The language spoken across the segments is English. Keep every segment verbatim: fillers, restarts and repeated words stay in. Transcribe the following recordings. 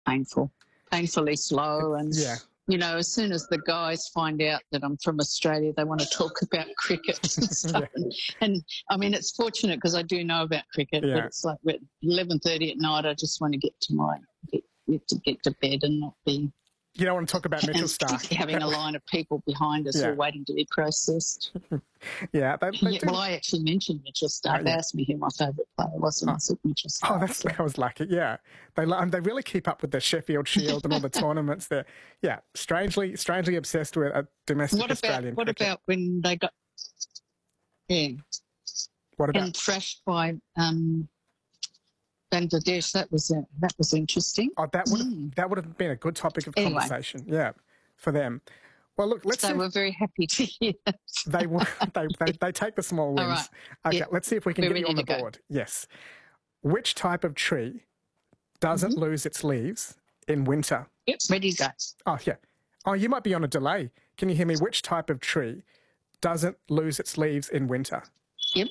painful, painfully slow. And, yeah. you know, as soon as the guys find out that I'm from Australia, they want to talk about cricket and stuff. Yeah. and, and, I mean, it's fortunate because I do know about cricket, Yeah. but it's like at eleven thirty at night, I just want to get to my get, to get to bed and not be... You don't want to talk about Mitchell Starc. Having a line of people behind us Yeah. who are waiting to be processed. yeah, they, they yeah, do. well, I actually mentioned Mitchell Starc. Oh, They yeah. asked me who my favourite player was, and Oh. I said Mitchell Starc. Oh, that's so. I was lucky. Yeah, they lo- and they really keep up with the Sheffield Shield and all the tournaments. There, yeah, strangely, strangely obsessed with a domestic What about Australian what cricket. about when they got yeah What about? and thrashed by um, Bangladesh? That was uh, that was interesting. Oh, that would have Mm. that would have been a good topic of Anyway. conversation. Yeah, for them. Well, look, let's They see. were very happy to hear that. They, will- they they they take the small wins. All right. Okay, Yeah. let's see if we can We're get you ready on the to go. board. Yes. Which type of tree doesn't Mm-hmm. lose its leaves in winter? Yep, ready to go. Oh, yeah. Oh, you might be on a delay. Can you hear me? Which type of tree doesn't lose its leaves in winter? Yep.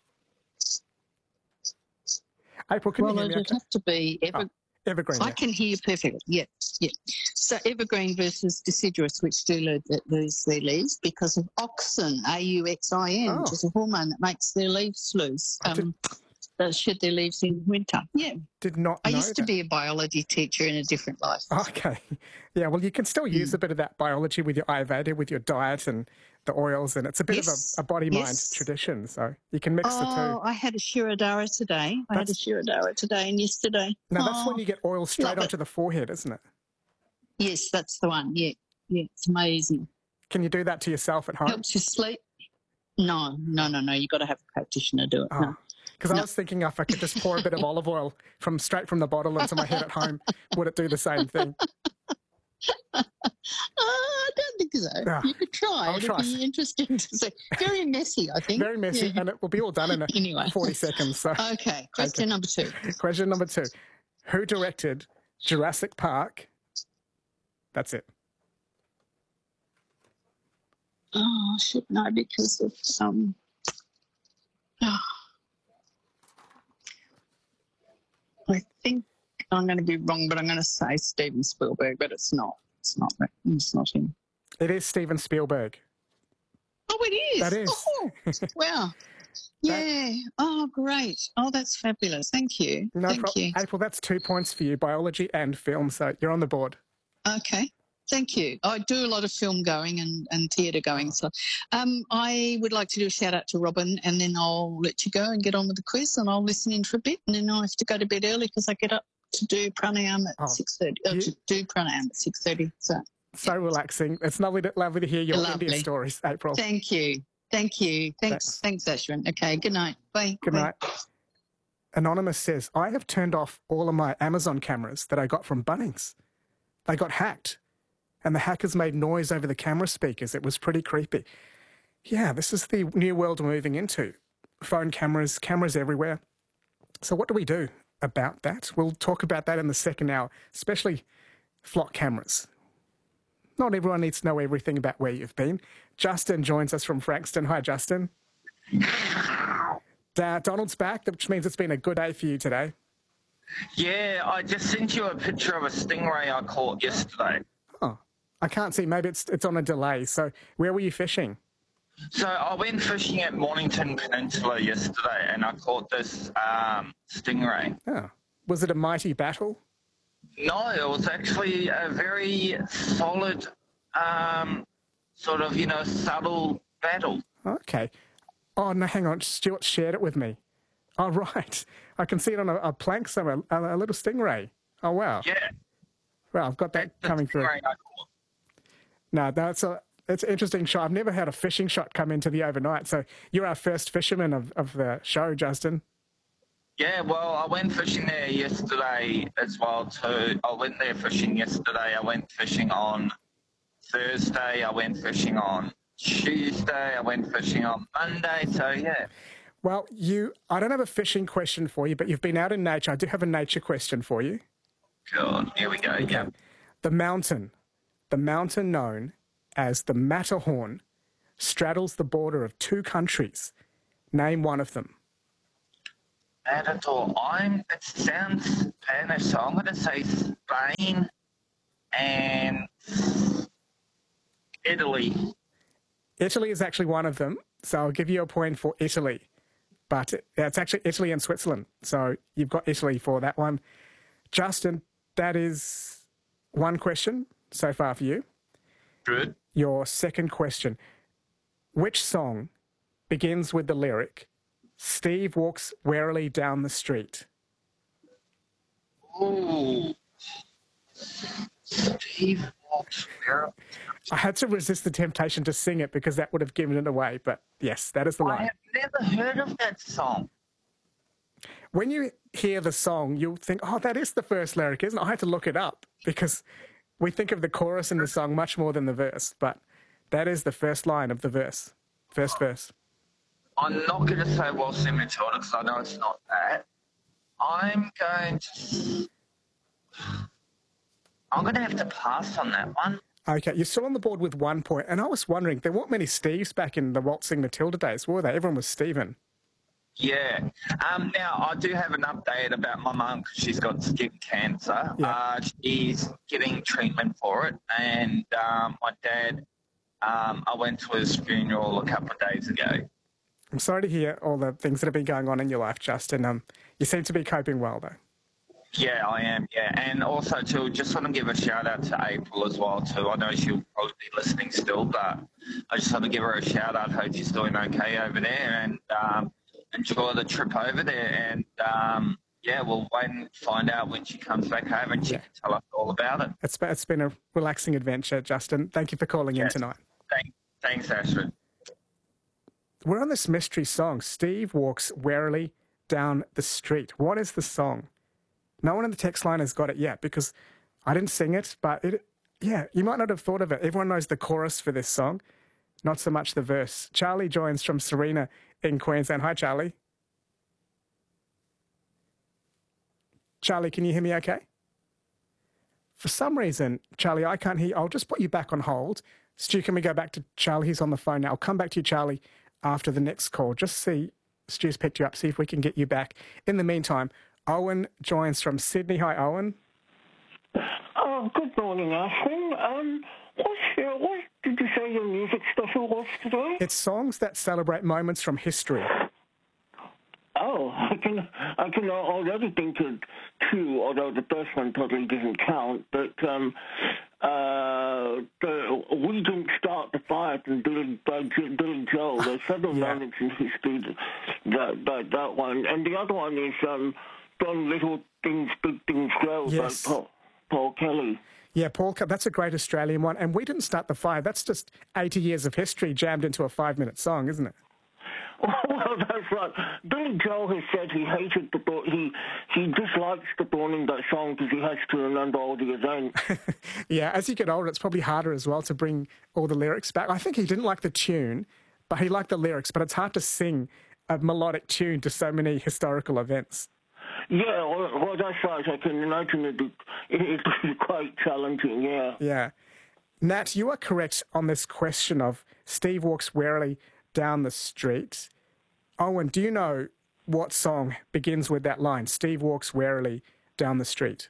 April, can Well, you hear it me? would Okay? have to be ever. Oh, evergreen. I Yeah. can hear you perfectly. Yeah, yeah. So evergreen versus deciduous, which do lo- lose their leaves because of auxin, A U X I N, Oh. which is a hormone that makes their leaves loose. I did- Um, they shed their leaves in winter. Yeah. Did not I know used to that. be a biology teacher in a different life. Okay. Yeah, well, you can still use Mm. a bit of that biology with your Ayurveda, with your diet and the oils, and it's a bit Yes. of a, a body-mind Yes. tradition, so you can mix the Oh, two. I had a Shirodara today. I had a That's- Shirodara today and yesterday. Now, that's Oh, when you get oil straight love it. onto the forehead, isn't it? Yes, that's the one. Yeah, yeah, it's amazing. Can you do that to yourself at home? Helps you sleep. No, no, no, no. You've got to have a practitioner do it. No. Because I No. was thinking if I could just pour a bit of olive oil from straight from the bottle into my head at home, would it do the same thing? Uh, I don't think so. Ah, you could try. I'll It'd try. be interesting to see. Very messy, I think. Very messy, Yeah. and it will be all done in a Anyway. forty seconds. So, Okay, question number two. question number two: who directed Jurassic Park? That's it. Oh, I should know because of um. oh. I think I'm going to be wrong, but I'm going to say Steven Spielberg, but it's not. It's not. It's not him. It is Steven Spielberg. Oh, it is. That is. Oh, wow. Yeah. Oh, great. Oh, that's fabulous. Thank you. No Thank problem. you. April, that's two points for you, biology and film, so you're on the board. Okay. Thank you. I do a lot of film going and, and theatre going. So um, I would like to do a shout out to Robin and then I'll let you go and get on with the quiz and I'll listen in for a bit and then I have to go to bed early because I get up to do pranayama at Oh, six thirty. Uh, you- to do pranayama at six thirty. So So relaxing. It's lovely to, lovely to hear your Lovely. India stories, April. thank you. Thank you. Thanks. Thanks, Ashwin. Okay. Good night. Bye. Good Bye. night. Anonymous says, I have turned off all of my Amazon cameras that I got from Bunnings. They got hacked. And the hackers made noise over the camera speakers. It was pretty creepy. Yeah, this is the new world we're moving into. Phone cameras, cameras everywhere. So what do we do about that? We'll talk about that in the second hour, especially flock cameras. Not everyone needs to know everything about where you've been. Justin joins us from Frankston. Hi, Justin. Uh, Donald's back, which means it's been a good day for you today. Yeah, I just sent you a picture of a stingray I caught yesterday. Oh, I can't see. Maybe it's it's on a delay. So where were you fishing? So I went fishing at Mornington Peninsula yesterday and I caught this um, stingray. Oh, was it a mighty battle? No, it was actually a very solid, um, sort of, you know, subtle battle. Okay. Oh, no, hang on. Stuart shared it with me. Oh, right. I can see it on a, a plank somewhere, a, a little stingray. Oh, wow. Yeah. Well, I've got that the coming through. stingray I caught. No, that's a, it's an interesting shot. I've never had a fishing shot come into the overnight. So you're our first fisherman of, of the show, Justin. Yeah, well, I went fishing there yesterday as well too. I went there fishing yesterday. I went fishing on Thursday. I went fishing on Tuesday. I went fishing on Monday. So, yeah. Well, you, I don't have a fishing question for you, but you've been out in nature. I do have a nature question for you. Good. Here we go. Yeah. The mountain, the mountain known as the Matterhorn, straddles the border of two countries. Name one of them. Matador. I'm. It sounds Spanish, so I'm going to say Spain and Italy. Italy is actually one of them, so I'll give you a point for Italy. But it's actually Italy and Switzerland, so you've got Italy for that one. Justin, that is one question so far for you. Good. Your second question. Which song begins with the lyric, Steve walks warily down the street? Ooh. Steve walks warily. I had to resist the temptation to sing it because that would have given it away, but yes, that is the I line. have never heard of that song. When you hear the song, you'll think, oh, that is the first lyric, isn't it? I had to look it up because we think of the chorus in the song much more than the verse, but that is the first line of the verse, first verse. I'm not going to say Well See Matilda because I know it's not that. I'm going to... I'm going to have to pass on that one. Okay, you're still on the board with one point, and I was wondering, there weren't many Steves back in the Waltzing Matilda days, were they? Everyone was Stephen. Yeah. Um, now, I do have an update about my mum because she's got skin cancer. Yeah. Uh, she's getting treatment for it. And um, my dad, um, I went to his funeral a couple of days ago. I'm sorry to hear all the things that have been going on in your life, Justin. Um, you seem to be coping well, though. Yeah, I am, yeah. And also, too, just want to give a shout-out to April as well, too. I know she'll probably be listening still, but I just want to give her a shout-out. Hope she's doing okay over there. And... Um, enjoy the trip over there, and um, yeah, we'll wait and find out when she comes back home and she Yeah. can tell us all about it. It's, it's been a relaxing adventure, Justin. Thank you for calling Yes. in tonight. Thank, thanks, Astrid. We're on this mystery song, Steve Walks Warily Down the Street. What is the song? No one in the text line has got it yet because I didn't sing it, but it, yeah, you might not have thought of it. Everyone knows the chorus for this song, not so much the verse. Charlie joins from Serena in Queensland. Hi, Charlie. Charlie, can you hear me okay? For some reason, Charlie, I can't hear you. I'll just put you back on hold. Stu, can we go back to Charlie? He's on the phone now. I'll come back to you, Charlie, after the next call. Just see, Stu's picked you up, see if we can get you back. In the meantime, Owen joins from Sydney. Hi, Owen. Oh, good morning, Ashwin. Um, what's your, what did you say your music special was today? It's songs that celebrate moments from history. Oh, I can I can already think of two, although the first one totally doesn't count. But um, uh, the We Didn't Start the Fire from Billy, by Billy Joel. There's several Yeah. moments in history that, that that one, and the other one is um, "From Little Things Big Things Grow" Yes. by Paul, Paul Kelly. Yeah, Paul, that's a great Australian one. And We Didn't Start the Fire. That's just eighty years of history jammed into a five-minute song, isn't it? Well, that's right. Billy Joel has said he hated the bo- he he dislikes the burning that song because he has to remember all the events. Yeah, as you get older, it's probably harder as well to bring all the lyrics back. I think he didn't like the tune, but he liked the lyrics. But it's hard to sing a melodic tune to so many historical events. Yeah, well, well, that's right. I can imagine it be, it be quite challenging. Yeah. Yeah. Nat, you are correct on this question of Steve walks warily down the street. Owen, do you know what song begins with that line, Steve walks warily down the street?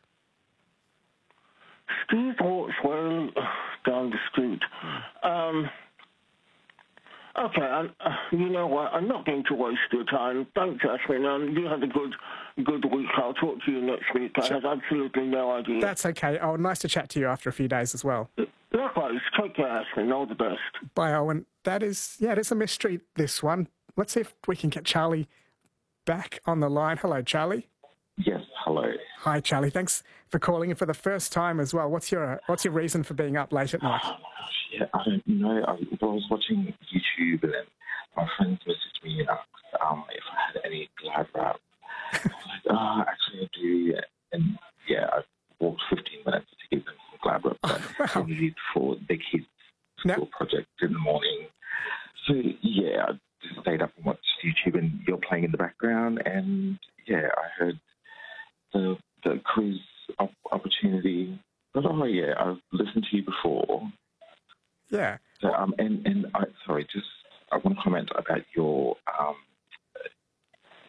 Steve walks well down the street. Um, okay, I, uh, you know what? I'm not going to waste your time. Thanks, Ashwin. Um, you have a good, good week. I'll talk to you next week. I have absolutely no idea. That's okay. Oh, nice to chat to you after a few days as well. Likewise. Take care, Ashwin. All the best. Bye, Owen. That is, yeah, it is a mystery, this one. Let's see if we can get Charlie back on the line. Hello, Charlie. Yes, hello. Hi, Charlie. Thanks for calling in for the first time as well. What's your What's your reason for being up late at night? Yeah, I don't know. I, I was watching YouTube and then my friends messaged me and asked um, if I had any glad wrap. I was like, oh, actually I do. And yeah, I walked fifteen minutes to get them some glad wrap that Oh, wow. they needed for the kids' Now- school project in the morning. So yeah, I just stayed up and watched YouTube and you're playing in the background and yeah, I heard the the cruise op- opportunity. But oh yeah, I've listened to you before. Yeah. So, um, and and I sorry, just I want to comment about your um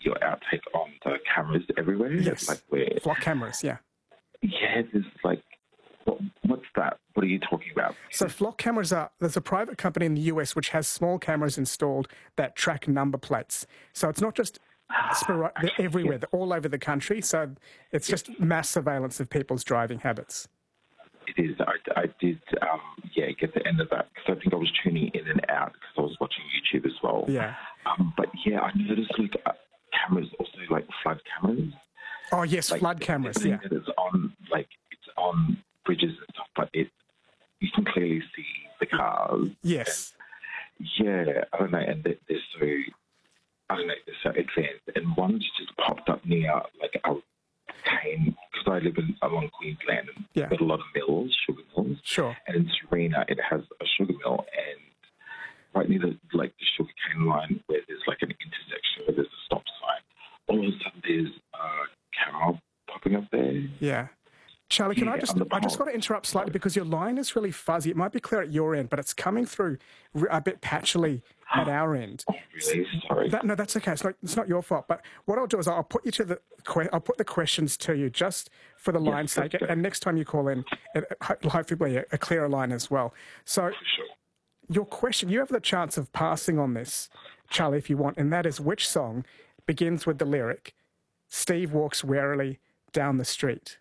your outtake on the cameras everywhere. Yes, like where flock cameras, yeah. Yeah, there's like, what, what's that? What are you talking about? So flock cameras are, there's a private company in the U S which has small cameras installed that track number plates. So it's not just spor- they're everywhere, they're all over the country. So it's just mass surveillance of people's driving habits. It is. I, I did, um, yeah, get the end of that because I think I was tuning in and out because I was watching YouTube as well. Yeah. Um, but yeah, I noticed like uh, cameras, also like flood cameras. Oh yes, like, flood cameras. The Yeah. That it's on, like it's on bridges and stuff, but it you can clearly see the cars. Yes. And, yeah, I don't know, and they're, they're so, I don't know, they're so advanced. And one just popped up near like our cane because I live in along Queensland and Yeah. got a lot of mills, sugar mills. Sure. And in Serena, it has a sugar mill, and right near the like the sugar cane line where there's like an intersection where there's a stop sign, all of a sudden there's a camera popping up there. Yeah. Charlie, can Yeah, I just, on the I just pole. got to interrupt slightly because your line is really fuzzy. It might be clear at your end, but it's coming through r- a bit patchily at our end. Oh, really? Sorry. That, no, that's okay. It's not, it's not your fault. But what I'll do is I'll put you to the, que- I'll put the questions to you just for the line's sake. that's good. And next time you call in, it, ho- hopefully be a, a clearer line as well. So Sure. your question, you have the chance of passing on this, Charlie, if you want, and that is which song begins with the lyric, Steve walks warily down the street?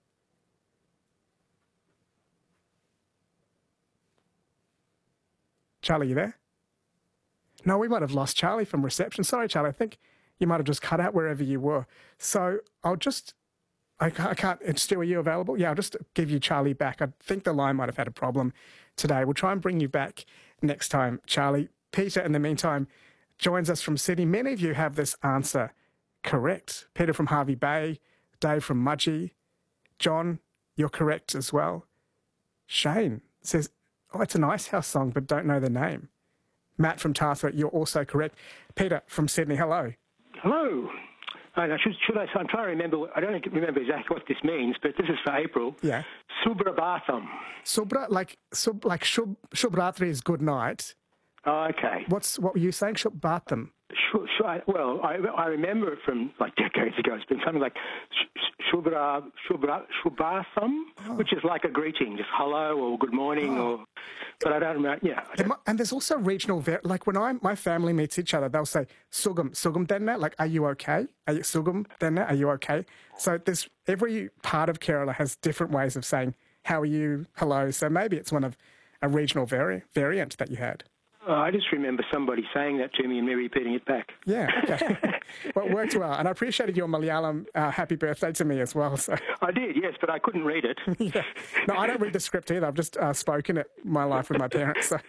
Charlie, you there? No, we might have lost Charlie from reception. Sorry, Charlie. I think you might have just cut out wherever you were. So I'll just, I can't, I can't Stu, are you available? Yeah, I'll just give you Charlie back. I think the line might have had a problem today. We'll try and bring you back next time, Charlie. Peter, in the meantime, joins us from Sydney. Many of you have this answer correct. Peter from Harvey Bay, Dave from Mudgee. John, you're correct as well. Shane says, oh, it's an Icehouse song, but don't know the name. Matt from Tathra, you're also correct. Peter from Sydney, hello. Hello. And I should, should I, I'm trying to remember, I don't remember exactly what this means, but this is for April. Yeah. Subrabhatham. Subra, like, sub, like Shub, Shubratri is good night. Oh, okay. What's, what were you saying? Shubhatham. Sh- sh- I, well, I, I remember it from like decades ago. It's been something like sh- Shubra, Shubra, Shubhatham, Oh. which is like a greeting, just hello or good morning, Oh. or. But I don't remember. Yeah. I And, don't, my, and there's also regional, var- like when I my family meets each other, they'll say sugum, sugum denna, like are you okay? Are you sugum denna? Are you okay? So there's every part of Kerala has different ways of saying how are you, hello. So maybe it's one of a regional vari- variant that you had. uh, I just remember somebody saying that to me and me repeating it back. Yeah, okay. Well, it worked well. And I appreciated your Malayalam uh, happy birthday to me as well. So I did, yes, but I couldn't read it. yeah. No, I don't read the script either. I've just uh, spoken it my life with my parents. So.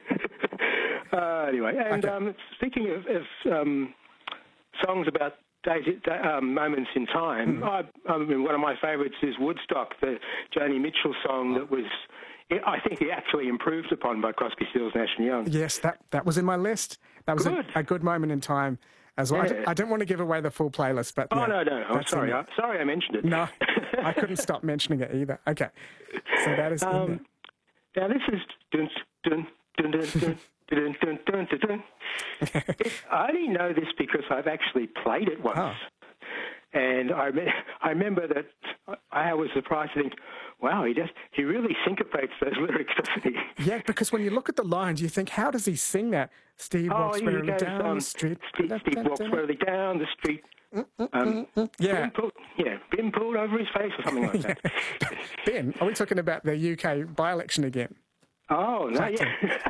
Uh, anyway, and Okay. um, speaking of, of um, songs about days, day, um, moments in time, Mm-hmm. I, I mean, one of my favourites is Woodstock, the Joni Mitchell song that was, I think, actually improved upon by Crosby, Stills, Nash and Young. Yes, that, that was in my list. That was Good. A, a good moment in time as well. I, Yeah. didn't, I didn't want to give away the full playlist, but Oh, yeah, no, no, I'm that's in sorry. there. I, sorry I mentioned it. No, I couldn't stop mentioning it either. Okay, so that is in there. Um, now, this is dun, dun, dun, dun, dun, dun, dun, dun, dun, dun. It, I only know this because I've actually played it once. Oh. And I, me- I remember that I was surprised to think, wow, he just he really syncopates those lyrics, doesn't he? Yeah, because when you look at the lines, you think, how does he sing that? Steve Oh, walks he merrily goes, down um, the street. Steve, Steve walks slowly down the street. Um, Yeah. been pulled, yeah, been pulled over his face or something like that. Ben, are we talking about the U K by-election again? Oh, no, yeah.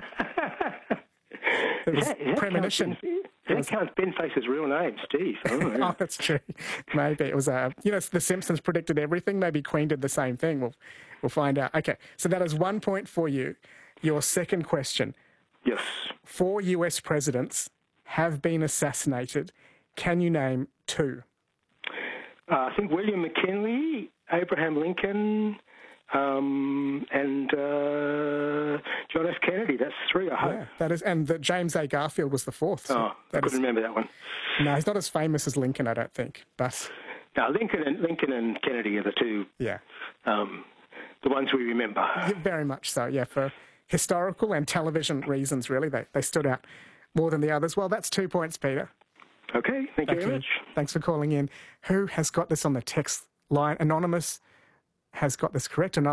It was Is that- is that premonition. Count Ben- That counts Ben Face's real name, Steve. Oh, yeah. Oh, that's true. Maybe it was, uh, you know, The Simpsons predicted everything. Maybe Queen did the same thing. We'll, we'll find out. Okay, so that is one point for you. Your second question. Yes. Four U S presidents have been assassinated. Can you name two? Uh, I think William McKinley, Abraham Lincoln, um, and uh, John F. Kennedy. That's three, I hope. Yeah, that is, and the James A. Garfield was the fourth. So Oh, I that couldn't is, remember that one. no, he's not as famous as Lincoln, I don't think. But Now, Lincoln and Lincoln and Kennedy are the two, yeah, um, the ones we remember. yeah, very much so. Yeah, for historical and television reasons, really, they they stood out more than the others. Well, that's two points, Peter. Okay, thank, Thank you very you. much. Thanks for calling in. Who has got this on the text line? Anonymous has got this correct. Another